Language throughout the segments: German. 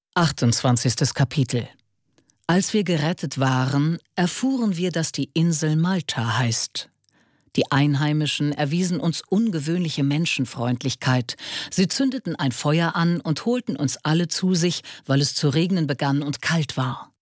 28. Kapitel. Als wir gerettet waren, erfuhren wir, dass die Insel Malta heißt. Die Einheimischen erwiesen uns ungewöhnliche Menschenfreundlichkeit. Sie zündeten ein Feuer an und holten uns alle zu sich, weil es zu regnen begann und kalt war.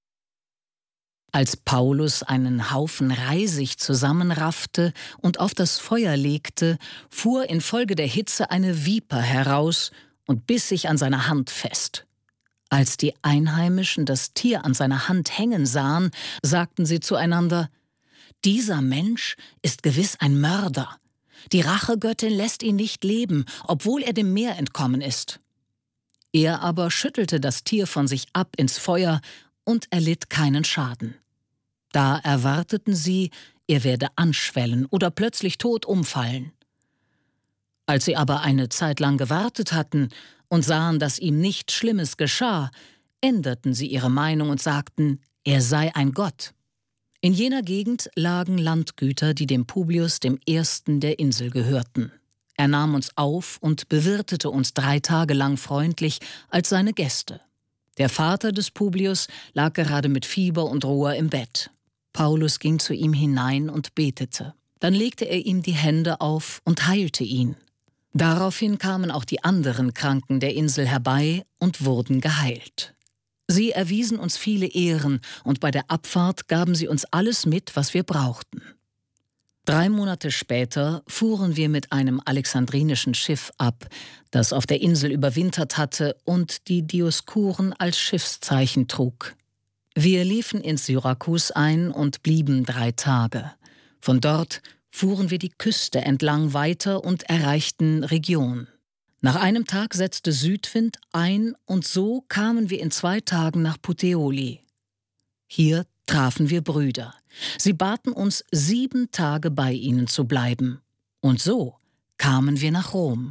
Als Paulus einen Haufen Reisig zusammenraffte und auf das Feuer legte, fuhr infolge der Hitze eine Viper heraus und biss sich an seiner Hand fest. Als die Einheimischen das Tier an seiner Hand hängen sahen, sagten sie zueinander: »Dieser Mensch ist gewiss ein Mörder. Die Rachegöttin lässt ihn nicht leben, obwohl er dem Meer entkommen ist.« Er aber schüttelte das Tier von sich ab ins Feuer und erlitt keinen Schaden. Da erwarteten sie, er werde anschwellen oder plötzlich tot umfallen. Als sie aber eine Zeit lang gewartet hatten und sahen, dass ihm nichts Schlimmes geschah, änderten sie ihre Meinung und sagten, er sei ein Gott. In jener Gegend lagen Landgüter, die dem Publius, dem Ersten der Insel, gehörten. Er nahm uns auf und bewirtete uns 3 Tage lang freundlich als seine Gäste. Der Vater des Publius lag gerade mit Fieber und Ruhr im Bett. Paulus ging zu ihm hinein und betete. Dann legte er ihm die Hände auf und heilte ihn. Daraufhin kamen auch die anderen Kranken der Insel herbei und wurden geheilt. Sie erwiesen uns viele Ehren und bei der Abfahrt gaben sie uns alles mit, was wir brauchten. 3 Monate später fuhren wir mit einem alexandrinischen Schiff ab, das auf der Insel überwintert hatte und die Dioskuren als Schiffszeichen trug. Wir liefen in Syrakus ein und blieben 3 Tage. Von dort fuhren wir die Küste entlang weiter und erreichten Rhegion. Nach einem Tag setzte Südwind ein und so kamen wir in 2 Tagen nach Puteoli. Hier trafen wir Brüder. Sie baten uns, 7 Tage bei ihnen zu bleiben. Und so kamen wir nach Rom.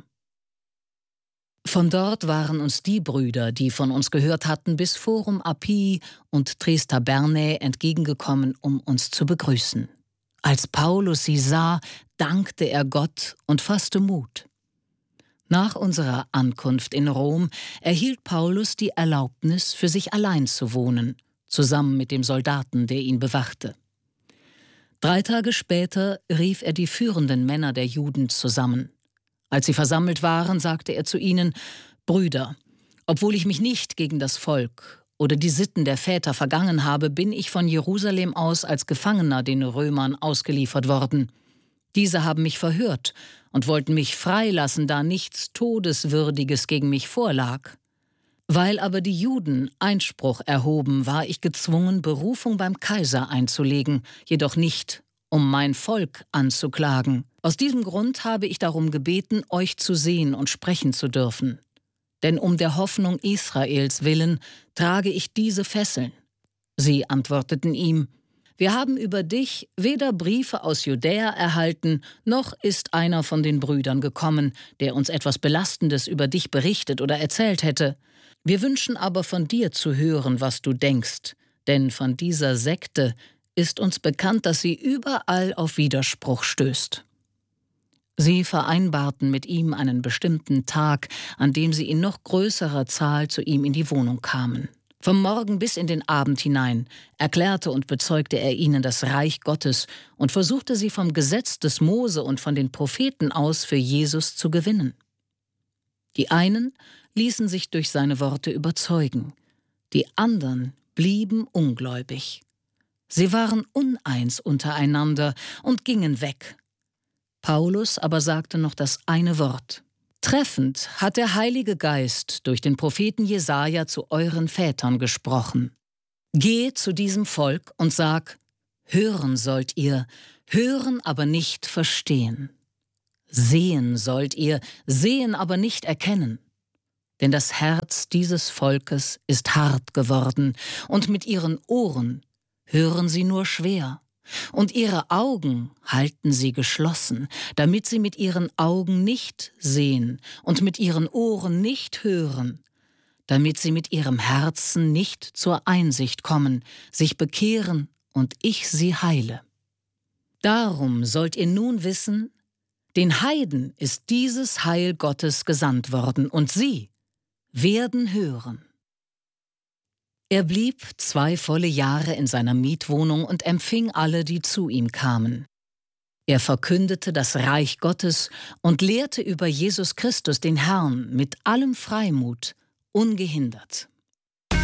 Von dort waren uns die Brüder, die von uns gehört hatten, bis Forum Appii und Tres Tabernae entgegengekommen, um uns zu begrüßen. Als Paulus sie sah, dankte er Gott und fasste Mut. Nach unserer Ankunft in Rom erhielt Paulus die Erlaubnis, für sich allein zu wohnen, zusammen mit dem Soldaten, der ihn bewachte. 3 Tage später rief er die führenden Männer der Juden zusammen. Als sie versammelt waren, sagte er zu ihnen: »Brüder, obwohl ich mich nicht gegen das Volk oder die Sitten der Väter vergangen habe, bin ich von Jerusalem aus als Gefangener den Römern ausgeliefert worden. Diese haben mich verhört und wollten mich freilassen, da nichts Todeswürdiges gegen mich vorlag. Weil aber die Juden Einspruch erhoben, war ich gezwungen, Berufung beim Kaiser einzulegen, jedoch nicht, um mein Volk anzuklagen. Aus diesem Grund habe ich darum gebeten, euch zu sehen und sprechen zu dürfen. Denn um der Hoffnung Israels willen trage ich diese Fesseln.« Sie antworteten ihm: »Wir haben über dich weder Briefe aus Judäa erhalten, noch ist einer von den Brüdern gekommen, der uns etwas Belastendes über dich berichtet oder erzählt hätte. Wir wünschen aber von dir zu hören, was du denkst, denn von dieser Sekte ist uns bekannt, dass sie überall auf Widerspruch stößt.« Sie vereinbarten mit ihm einen bestimmten Tag, an dem sie in noch größerer Zahl zu ihm in die Wohnung kamen. Vom Morgen bis in den Abend hinein erklärte und bezeugte er ihnen das Reich Gottes und versuchte sie vom Gesetz des Mose und von den Propheten aus für Jesus zu gewinnen. Die einen ließen sich durch seine Worte überzeugen, die anderen blieben ungläubig. Sie waren uneins untereinander und gingen weg. Paulus aber sagte noch das eine Wort: »Treffend hat der Heilige Geist durch den Propheten Jesaja zu euren Vätern gesprochen. Geh zu diesem Volk und sag: Hören sollt ihr, hören aber nicht verstehen. Sehen sollt ihr, sehen aber nicht erkennen. Denn das Herz dieses Volkes ist hart geworden, und mit ihren Ohren hören sie nur schwer. Und ihre Augen halten sie geschlossen, damit sie mit ihren Augen nicht sehen und mit ihren Ohren nicht hören, damit sie mit ihrem Herzen nicht zur Einsicht kommen, sich bekehren und ich sie heile. Darum sollt ihr nun wissen, den Heiden ist dieses Heil Gottes gesandt worden, und sie werden hören.« Er blieb 2 volle Jahre in seiner Mietwohnung und empfing alle, die zu ihm kamen. Er verkündete das Reich Gottes und lehrte über Jesus Christus, den Herrn, mit allem Freimut, ungehindert.